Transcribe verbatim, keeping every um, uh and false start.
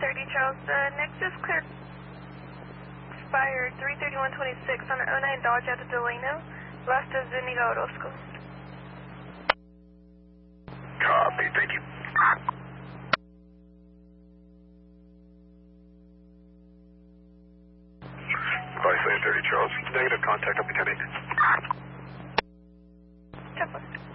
thirty, Charles. Uh, Nexus clear expired three thirty-one twenty-six on an oh nine Dodge out of Delano. Last is Zuniga Orozco. Copy, thank you. five thirty, Charles. Negative contact, up to ten eight. ten four.